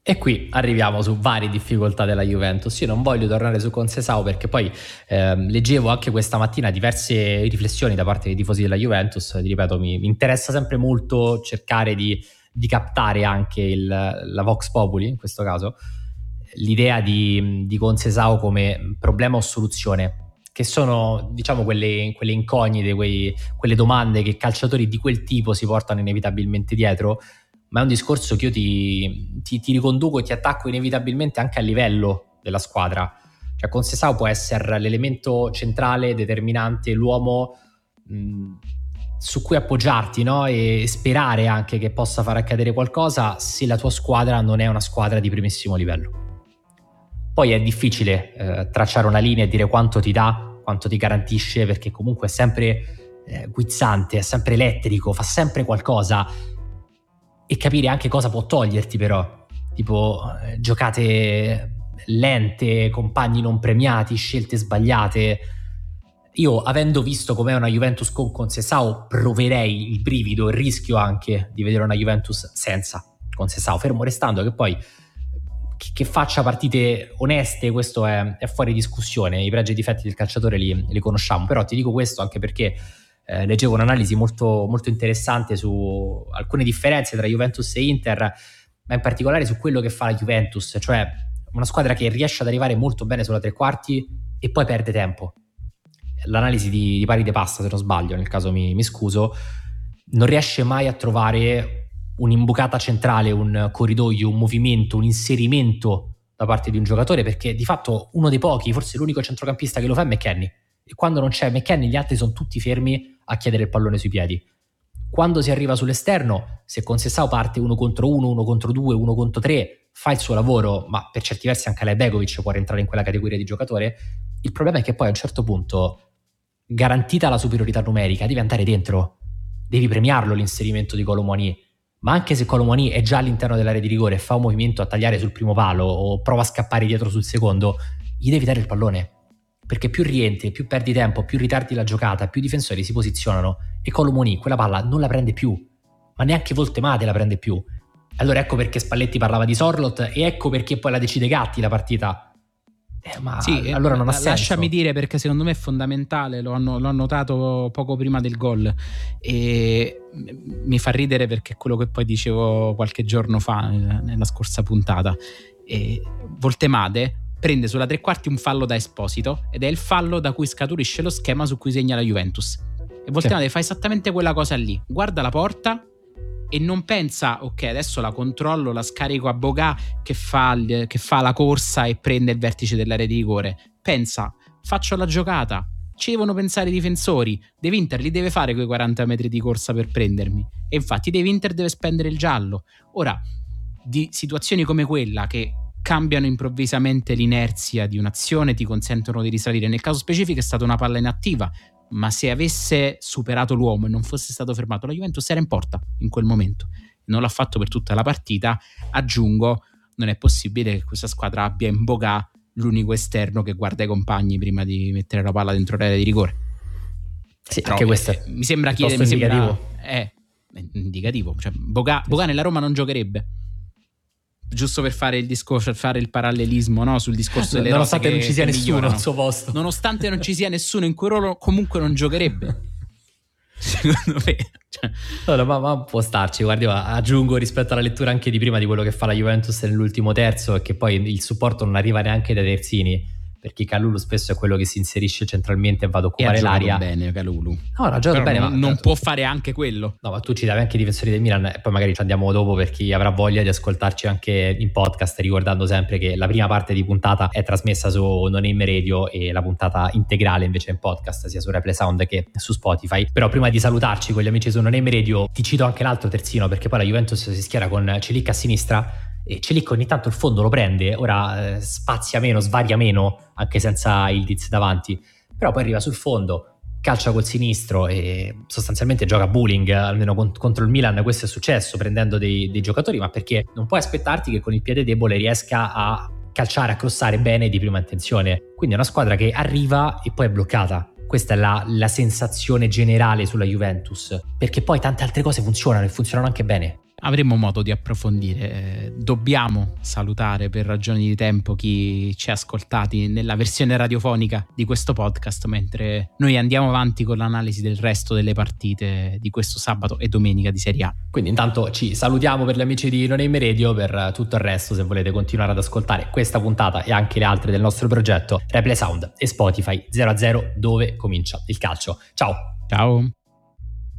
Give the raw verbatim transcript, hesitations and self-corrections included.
E qui arriviamo su varie difficoltà della Juventus. Io non voglio tornare su Conceição perché poi ehm, leggevo anche questa mattina diverse riflessioni da parte dei tifosi della Juventus. Ti ripeto, mi, mi interessa sempre molto cercare di, di captare anche il, la Vox Populi, in questo caso, l'idea di, di Conceição come problema o soluzione, che sono, diciamo, quelle, quelle incognite, quei, quelle domande che calciatori di quel tipo si portano inevitabilmente dietro. Ma è un discorso che io ti, ti, ti riconduco e ti attacco inevitabilmente anche a livello della squadra. Cioè Conceição può essere l'elemento centrale, determinante, l'uomo mh, su cui appoggiarti, no? E sperare anche che possa far accadere qualcosa se la tua squadra non è una squadra di primissimo livello. Poi è difficile eh, tracciare una linea e dire quanto ti dà, quanto ti garantisce, perché comunque è sempre eh, guizzante, è sempre elettrico, fa sempre qualcosa. E capire anche cosa può toglierti, però, tipo eh, giocate lente, compagni non premiati, scelte sbagliate. Io, avendo visto com'è una Juventus con Conceição, proverei il brivido, il rischio anche di vedere una Juventus senza Conceição, fermo restando che poi che, che faccia partite oneste, questo è, è fuori discussione. I pregi e i difetti del calciatore li, li conosciamo, però ti dico questo anche perché Eh, leggevo un'analisi molto, molto interessante su alcune differenze tra Juventus e Inter, ma in particolare su quello che fa la Juventus, cioè una squadra che riesce ad arrivare molto bene sulla tre quarti e poi perde tempo. L'analisi di, di Pari de Pasta, se non sbaglio, nel caso mi, mi scuso, non riesce mai a trovare un'imbucata centrale, un corridoio, un movimento, un inserimento da parte di un giocatore, perché di fatto uno dei pochi, forse l'unico centrocampista che lo fa è McKennie. E quando non c'è McKennie gli altri sono tutti fermi a chiedere il pallone sui piedi. Quando si arriva sull'esterno, se Conceição parte uno contro uno, uno contro due, uno contro tre, fa il suo lavoro, ma per certi versi anche Alejbegovic può rientrare in quella categoria di giocatore. Il problema è che poi a un certo punto, garantita la superiorità numerica, devi andare dentro, devi premiarlo l'inserimento di Kolo Muani. Ma anche se Kolo Muani è già all'interno dell'area di rigore e fa un movimento a tagliare sul primo palo o prova a scappare dietro sul secondo, gli devi dare il pallone. Perché più rientri, più perdi tempo, più ritardi la giocata, più difensori si posizionano e Kolo Muani quella palla non la prende più, ma neanche Voltemade la prende più. Allora ecco perché Spalletti parlava di Sorloth e ecco perché poi la decide Gatti la partita. Eh, ma sì, allora non ha senso. Lasciami dire, perché secondo me è fondamentale, lo hanno, l'ho notato poco prima del gol e mi fa ridere perché è quello che poi dicevo qualche giorno fa nella scorsa puntata. E Voltemade prende sulla tre quarti un fallo da Esposito ed è il fallo da cui scaturisce lo schema su cui segna la Juventus. E Voltemade sì. fa esattamente quella cosa lì, guarda la porta e non pensa ok adesso la controllo, la scarico a Boga che fa, che fa la corsa e prende il vertice dell'area di rigore. Pensa, faccio la giocata, ci devono pensare i difensori, De Winter li deve fare quei quaranta metri di corsa per prendermi e infatti De Winter deve spendere il giallo. Ora, di situazioni come quella che cambiano improvvisamente l'inerzia di un'azione, ti consentono di risalire. Nel caso specifico è stata una palla inattiva, ma se avesse superato l'uomo e non fosse stato fermato, la Juventus era in porta in quel momento. Non l'ha fatto per tutta la partita. Aggiungo, non è possibile che questa squadra abbia in Boga l'unico esterno che guarda i compagni prima di mettere la palla dentro l'area di rigore. Sì, però, anche questo è mi sembra chiedere, mi sembra è indicativo, cioè Boga, Boga nella Roma non giocherebbe. Giusto per fare il discorso, fare il parallelismo, no? Sul discorso delle nonostante rose non che, ci sia che nessuno migliorano. al suo posto, nonostante non ci sia nessuno in quel ruolo, comunque non giocherebbe. Secondo me, cioè. no, ma, ma può starci. Guardi, aggiungo rispetto alla lettura anche di prima di quello che fa la Juventus nell'ultimo terzo, e che poi il supporto non arriva neanche dai terzini, perché Kalulu spesso è quello che si inserisce centralmente e va ad occupare l'aria. Bene Kalulu. No, ha giocato bene, non, ma non può fare anche quello. No, ma tu citavi anche i difensori del Milan e poi magari ci andiamo dopo per chi avrà voglia di ascoltarci anche in podcast, ricordando sempre che la prima parte di puntata è trasmessa su Non Name Radio e la puntata integrale invece in podcast sia su Replay Sound che su Spotify. Però prima di salutarci con gli amici su Non Name Radio ti cito anche l'altro terzino, perché poi la Juventus si schiera con Celic a sinistra e Celic ogni tanto il fondo lo prende, ora eh, spazia meno, svaria meno anche senza il Diz davanti, però poi arriva sul fondo, calcia col sinistro e sostanzialmente gioca bowling, almeno con, contro il Milan questo è successo, prendendo dei, dei giocatori, ma perché non puoi aspettarti che con il piede debole riesca a calciare, a crossare bene di prima intenzione. Quindi è una squadra che arriva e poi è bloccata. Questa è la, la sensazione generale sulla Juventus, perché poi tante altre cose funzionano e funzionano anche bene. avremo modo di approfondire. Dobbiamo salutare per ragioni di tempo chi ci ha ascoltati nella versione radiofonica di questo podcast, mentre noi andiamo avanti con l'analisi del resto delle partite di questo sabato e domenica di Serie A. Quindi intanto ci salutiamo per gli amici di Non Aim Radio. Per tutto il resto, se volete continuare ad ascoltare questa puntata e anche le altre del nostro progetto, Replay Sound e Spotify zero a zero, dove comincia il calcio. Ciao! Ciao!